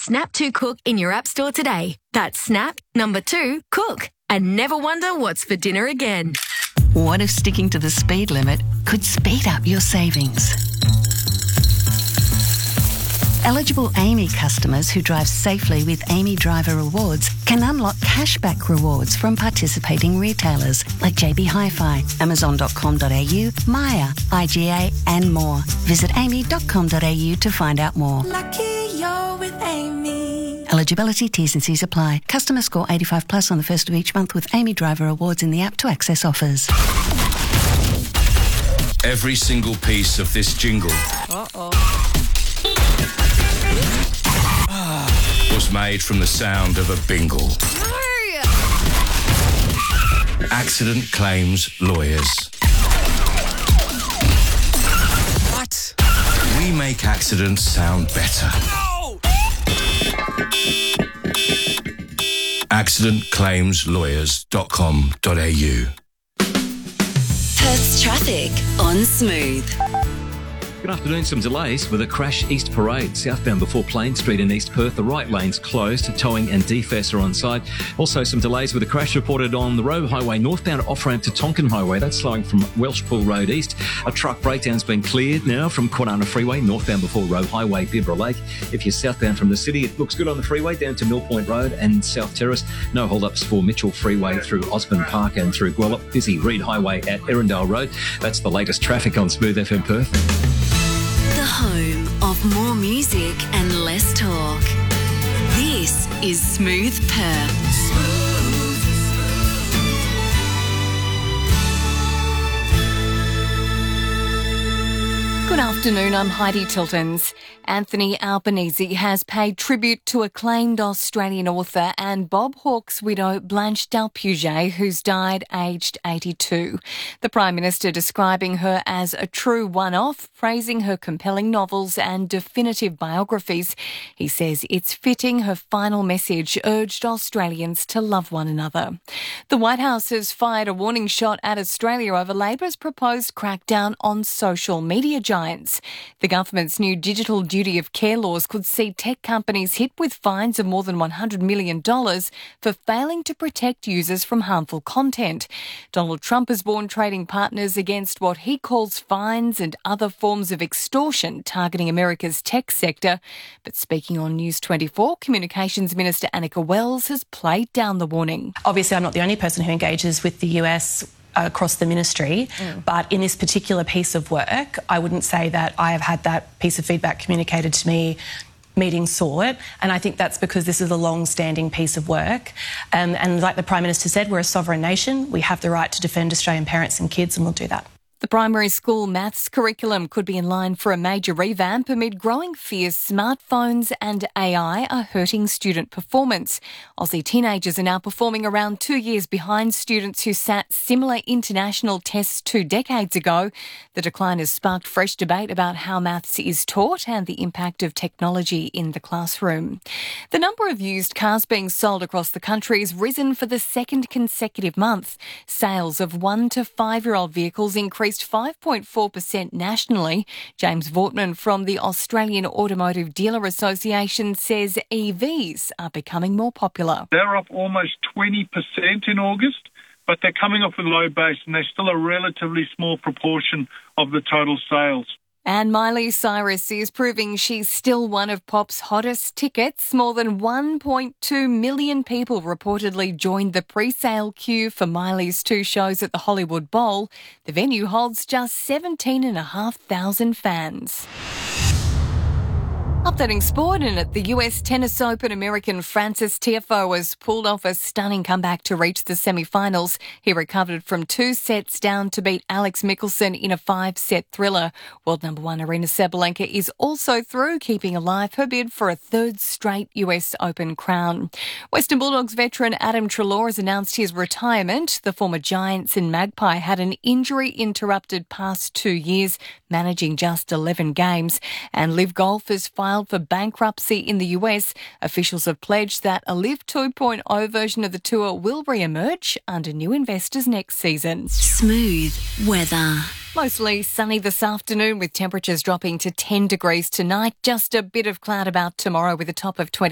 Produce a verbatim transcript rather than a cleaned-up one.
Snap two Cook in your app store today. That's Snap, number two, Cook. And never wonder what's for dinner again. What if sticking to the speed limit could speed up your savings? Eligible Amy customers who drive safely with Amy Driver Rewards can unlock cashback rewards from participating retailers like J B Hi-Fi, amazon dot com dot a u, Maya, I G A and more. Visit amy dot com dot a u to find out more. Lucky you're with Amy. Eligibility, T's and C's apply. Customer score eighty-five plus on the first of each month with Amy Driver Rewards in the app to access offers. Every single piece of this jingle Uh-oh. was made from the sound of a bingle. Accident Claims Lawyers. What? We make accidents sound better. No! accident claims lawyers dot com dot a u. Perth's traffic on Smooth. Good afternoon. Some delays with a crash East Parade, southbound before Plain Street in East Perth. The right lane's closed. Towing and defence are on site. Also some delays with a crash reported on the Roe Highway northbound off-ramp to Tonkin Highway. That's slowing from Welshpool Road East. A truck breakdown's been cleared now from Kwinana Freeway northbound before Roe Highway, Bibra Lake. If you're southbound from the city, it looks good on the freeway down to Mill Point Road and South Terrace. No hold-ups for Mitchell Freeway through Osborne Park and through Guelph. Busy Reed Highway at Erindale Road. That's the latest traffic on Smooth F M Perth. The home of more music and less talk. This is Smooth Perth. Good afternoon, I'm Heidi Tiltons. Anthony Albanese has paid tribute to acclaimed Australian author and Bob Hawke's widow Blanche Dalpuget, who's died aged eighty-two. The Prime Minister describing her as a true one-off, praising her compelling novels and definitive biographies. He says it's fitting her final message urged Australians to love one another. The White House has fired a warning shot at Australia over Labor's proposed crackdown on social media giants. The government's new digital duty of care laws could see tech companies hit with fines of more than one hundred million dollars for failing to protect users from harmful content. Donald Trump has warned trading partners against what he calls fines and other forms of extortion targeting America's tech sector. But speaking on News twenty-four, Communications Minister Annika Wells has played down the warning. Obviously, I'm not the only person who engages with the U S across the ministry, mm. but in this particular piece of work, I wouldn't say that I have had that piece of feedback communicated to me, meeting sought, and I think that's because this is a long-standing piece of work. Um, and like the Prime Minister said, we're a sovereign nation. We have the right to defend Australian parents and kids, and we'll do that. The primary school maths curriculum could be in line for a major revamp amid growing fears smartphones and A I are hurting student performance. Aussie teenagers are now performing around two years behind students who sat similar international tests two decades ago. The decline has sparked fresh debate about how maths is taught and the impact of technology in the classroom. The number of used cars being sold across the country has risen for the second consecutive month. Sales of one to five-year-old vehicles increased five point four percent nationally. James Vortman from the Australian Automotive Dealer Association says E Vs are becoming more popular. They're up almost twenty percent in August, but they're coming off a low base and they're still a relatively small proportion of the total sales. And Miley Cyrus is proving she's still one of pop's hottest tickets. More than one point two million people reportedly joined the pre-sale queue for Miley's two shows at the Hollywood Bowl. The venue holds just seventeen thousand five hundred fans. Updating sport, and at the U S Tennis Open, American Francis Tiafoe has pulled off a stunning comeback to reach the semi-finals. He recovered from two sets down to beat Alex Mickelson in a five-set thriller. World number one Aryna Sabalenka is also through, keeping alive her bid for a third straight U S Open crown. Western Bulldogs veteran Adam Treloar has announced his retirement. The former Giants and Magpie had an injury-interrupted past two years, managing just eleven games. And Live Golf has filed for bankruptcy in the U S. Officials have pledged that a Live two point oh version of the tour will re-emerge under new investors next season. Smooth weather. Mostly sunny this afternoon with temperatures dropping to ten degrees tonight. Just a bit of cloud about tomorrow with a top of twenty.